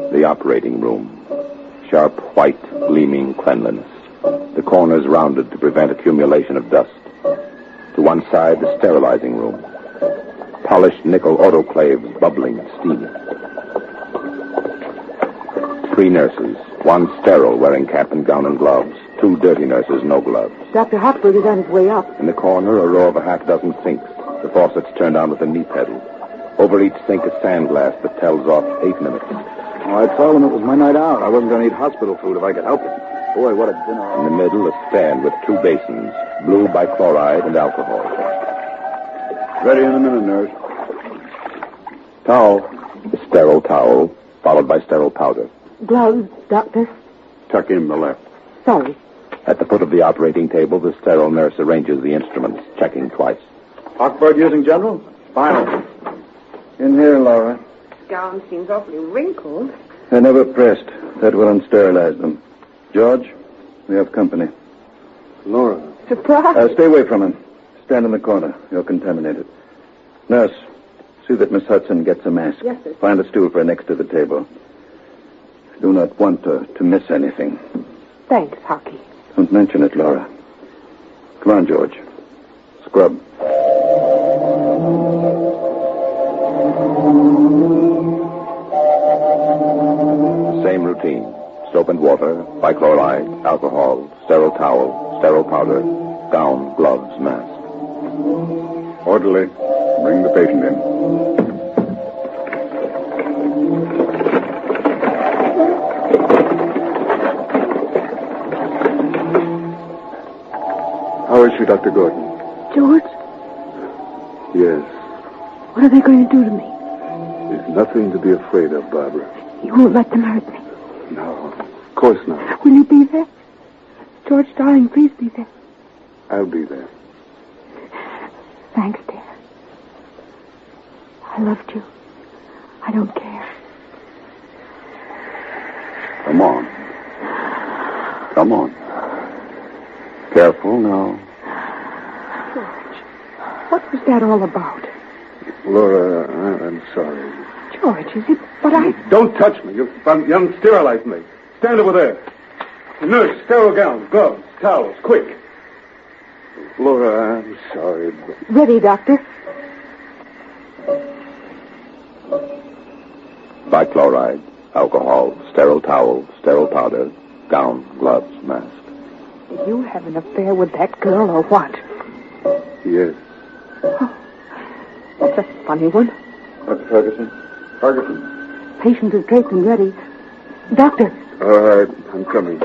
The operating room. Sharp, white, gleaming cleanliness. The corners rounded to prevent accumulation of dust. To one side, the sterilizing room. Polished nickel autoclaves bubbling and steaming. 3 nurses, one sterile wearing cap and gown and gloves. 2 dirty nurses, no gloves. Dr. Hochberg is on his way up. In the corner, a row of a half-dozen sinks. The faucets turned on with a knee pedal. Over each sink, a sand glass that tells off 8 minutes. Oh, I told him it was my night out. I wasn't going to eat hospital food if I could help it. Boy, what a dinner. In the middle, a stand with 2 basins, blue bichloride and alcohol. Ready in a minute, nurse. Towel. A sterile towel, followed by sterile powder. Gloves, doctor. Tuck in the left. Sorry. At the foot of the operating table, the sterile nurse arranges the instruments, checking twice. Hochberg using general? Final. In here, Laura. Gown seems awfully wrinkled. I never pressed. That will unsterilize them. George, we have company. Laura. Surprise. Stay away from him. Stand in the corner. You're contaminated. Nurse, see that Miss Hudson gets a mask. Yes, sir. Find a stool for her next to the table. I do not want her to miss anything. Thanks, Hockey. Don't mention it, Laura. Come on, George. Scrub. Same routine. Soap and water, bichloride, alcohol, sterile towel, sterile powder, gown, gloves, mask. Orderly, bring the patient in. How is she, Dr. Gordon? George, Yes. what are they going to do to me? There's nothing to be afraid of, Barbara. You won't let them hurt me. No, of course not. Will you be there? George, darling, please be there. I'll be there. Thanks, dear. I loved you. I don't care. Come on. Come on. Careful now. George, what was that all about? Laura, I'm sorry. George, is it... But I... Don't touch me. You unsterilized me. Stand over there. Nurse, sterile gowns, gloves, towels, quick. Laura, I'm sorry, but... Ready, doctor? Bichloride, alcohol, sterile towel, sterile powder, gown, gloves, mask. Did you have an affair with that girl or what? Yes. Oh, that's a funny one. Dr. Ferguson? Ferguson? Patient is draped and ready. Doctor. All right, I'm coming.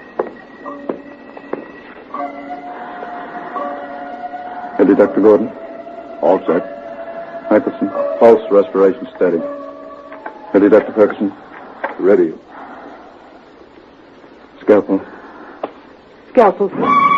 Ready, Dr. Gordon? All set. Hyperson, pulse, respiration steady. Ready, Dr. Ferguson? Ready. Scalpel. Scalpel.